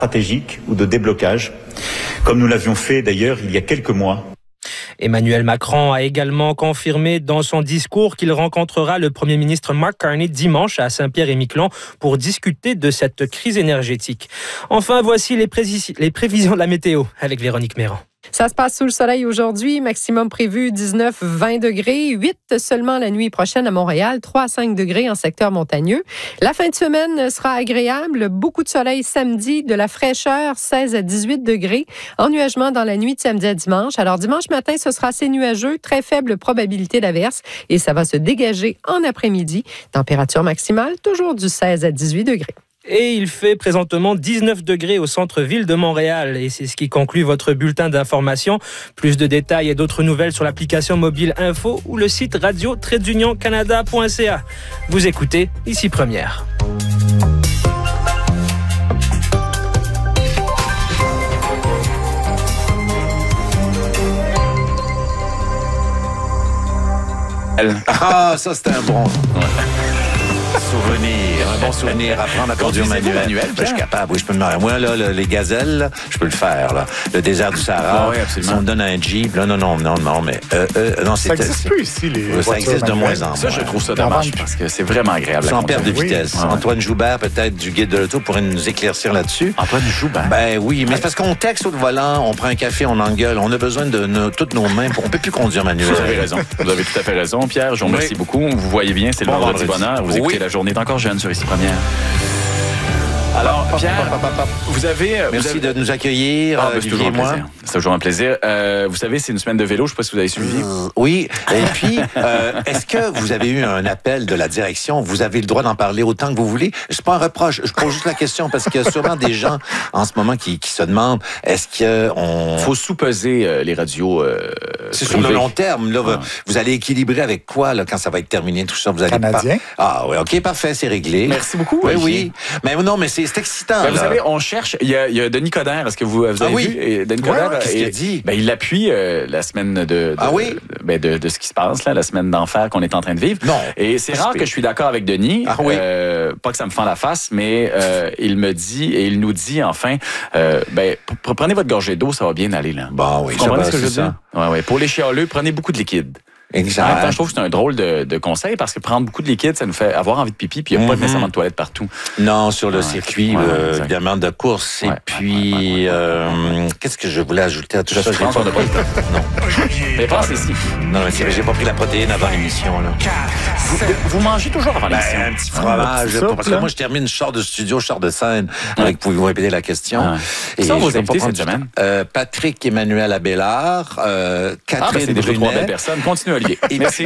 stratégique ou de déblocage, comme nous l'avions fait d'ailleurs il y a quelques mois. Emmanuel Macron a également confirmé dans son discours qu'il rencontrera le Premier ministre Mark Carney dimanche à Saint-Pierre-et-Miquelon pour discuter de cette crise énergétique. Enfin, voici les prévisions de la météo avec Véronique Méran. Ça se passe sous le soleil aujourd'hui, maximum prévu 19-20 degrés, 8 seulement la nuit prochaine à Montréal, 3 à 5 degrés en secteur montagneux. La fin de semaine sera agréable, beaucoup de soleil samedi, de la fraîcheur, 16 à 18 degrés, ennuagement dans la nuit de samedi à dimanche. Alors dimanche matin, ce sera assez nuageux, très faible probabilité d'averse et ça va se dégager en après-midi. Température maximale, toujours du 16 à 18 degrés. Et il fait présentement 19 degrés au centre-ville de Montréal. Et c'est ce qui conclut votre bulletin d'information. Plus de détails et d'autres nouvelles sur l'application mobile Info ou le site radio-canada.ca. Vous écoutez Ici Première. Ah, ça c'était un bon souvenir. Un bon souvenir à prendre à conduire manuel. Je suis capable, oui, je peux me marier. Moi, là, les gazelles, là, je peux le faire. Là. Le désert du Sahara, oui, si on me donne un Jeep, là, non, mais... non, ça n'existe plus ici, les ça existe de moins en moins. Ça, je trouve ça dommage parce que c'est vraiment agréable. Sans perte de vitesse. Oui. Antoine Joubert, peut-être, du guide de l'auto, pourrait nous éclaircir là-dessus. Antoine Joubert? Ben oui, mais c'est parce qu'on texte au volant, on prend un café, on engueule, on a besoin de toutes nos mains. On ne peut plus conduire manuel. Vous avez raison. Vous avez tout à fait raison, Pierre. Je vous remercie beaucoup. Vous voyez bien, c'est le vendredi bonheur. Vous écoutez La Journée est encore jeune sur Ici Première. Alors, Pierre, vous avez... Merci de nous accueillir, c'est toujours un plaisir. C'est toujours un plaisir. Vous savez, c'est une semaine de vélo, je ne sais pas si vous avez suivi. Oui, et puis, est-ce que vous avez eu un appel de la direction? Vous avez le droit d'en parler autant que vous voulez? C'est pas un reproche, je pose juste la question parce qu'il y a sûrement des gens en ce moment qui se demandent, est-ce qu'on... Faut sous-peser les radios c'est sur le long terme, là, vous allez équilibrer avec quoi, là, quand ça va être terminé, tout ça? Vous allez Canadien? Ah oui, OK, parfait, c'est réglé. Merci beaucoup. Oui. Mais non, mais c'est excitant. Vous savez, on cherche. Il y a Denis Coderre. Est-ce que vous avez vu? Et Denis Coderre, qu'est-ce qu'il a dit? Il appuie la semaine de ce qui se passe, là, la semaine d'enfer qu'on est en train de vivre. Non. Et c'est rare que je suis d'accord avec Denis. Ah oui. Pas que ça me fend la face, mais il me dit et il nous dit enfin, prenez votre gorgée d'eau, ça va bien aller là. Bon, oui. Vous comprenez ce que je veux dire? Ouais. Pour les chialeux, prenez beaucoup de liquide. Exact. En même temps, je trouve que c'est un drôle de conseil parce que prendre beaucoup de liquide, ça nous fait avoir envie de pipi, puis il n'y a pas nécessairement de toilette partout. Non, sur le circuit, évidemment, de course. Et puis, qu'est-ce que je voulais ajouter à tout ça? Je pense qu'on n'a pas le temps. Non. Mais pense ici. Non, mais c'est vrai, j'ai pas pris la protéine avant l'émission. Là. Vous mangez toujours avant l'émission? Un petit fromage. Parce que moi, je termine, je sors de studio, je sors de scène. Pouvez-vous répéter la question? Qui sont vos invités cette semaine? Patrick Emmanuel Abélard, Catherine c'est déjà Brunet. 3 belles personnes. Continuez, Olivier. Et merci.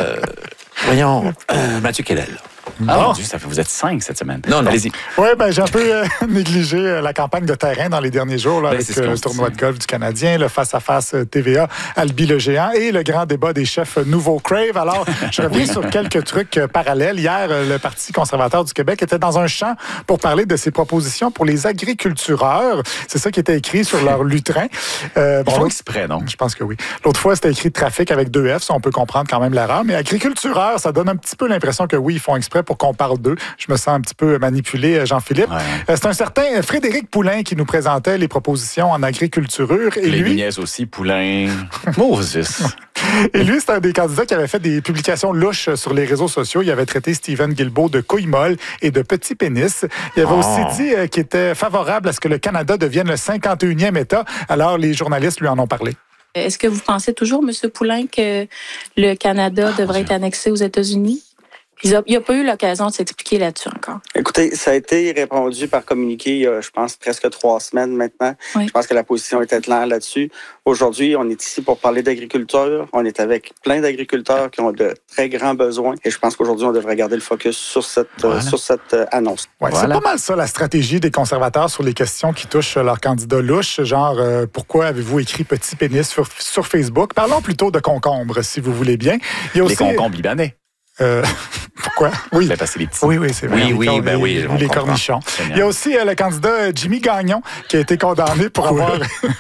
Voyons, Mathieu Kellel. Mon Dieu, vous êtes 5 cette semaine. Non. Allez-y. Oui, j'ai un peu négligé la campagne de terrain dans les derniers jours là, avec le tournoi de golf du Canadien, le face-à-face TVA, Albi le géant et le grand débat des chefs Nouveau Crave. Alors, je reviens sur quelques trucs parallèles. Hier, le Parti conservateur du Québec était dans un champ pour parler de ses propositions pour les agriculteurs. C'est ça qui était écrit sur leur lutrin. Ils font exprès, non? Je pense que oui. L'autre fois, c'était écrit trafic avec 2 F, ça, on peut comprendre quand même l'erreur. Mais agricultureur, ça donne un petit peu l'impression que oui, ils font exprès pour qu'on parle d'eux. Je me sens un petit peu manipulé, Jean-Philippe. Ouais. C'est un certain Frédéric Poulain qui nous présentait les propositions en agriculture. Et les lui... niaises aussi, Poulain. Moses. Et lui, c'est un des candidats qui avait fait des publications louches sur les réseaux sociaux. Il avait traité Stephen Guilbeault de couille molle et de petit pénis. Il avait aussi dit qu'il était favorable à ce que le Canada devienne le 51e État. Alors, les journalistes lui en ont parlé. Est-ce que vous pensez toujours, M. Poulain, que le Canada devrait être annexé aux États-Unis? Il n'a pas eu l'occasion de s'expliquer là-dessus encore. Écoutez, ça a été répondu par communiqué il y a, je pense, presque 3 semaines maintenant. Oui. Je pense que la position était claire là-dessus. Aujourd'hui, on est ici pour parler d'agriculture. On est avec plein d'agriculteurs qui ont de très grands besoins. Et je pense qu'aujourd'hui, on devrait garder le focus sur cette annonce. Ouais, c'est pas mal ça, la stratégie des conservateurs sur les questions qui touchent leurs candidats louches. Genre, pourquoi avez-vous écrit petit pénis sur Facebook? Parlons plutôt de concombres, si vous voulez bien. Il y a aussi... Les concombres libanais. Pourquoi? Oui. Ben, parce que les petits. Oui, c'est vrai. Oui, les cornichons. Il y a aussi le candidat Jimmy Gagnon qui a été condamné pour avoir...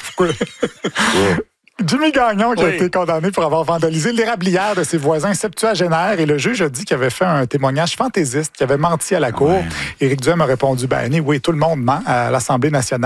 Jimmy Gagnon qui a été condamné pour avoir vandalisé l'érablière de ses voisins septuagénaires et le juge a dit qu'il avait fait un témoignage fantaisiste, qu'il avait menti à la cour. Éric Duhem a répondu, oui, tout le monde ment à l'Assemblée nationale.